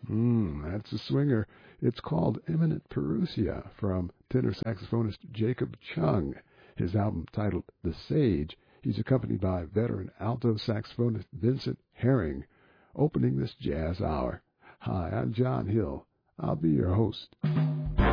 That's a swinger. It's called Eminent Perusia from tenor saxophonist Jacob Chung. His album titled The Sage. He's accompanied by veteran alto saxophonist Vincent Herring, opening this jazz hour. Hi, I'm John Hill. I'll be your host.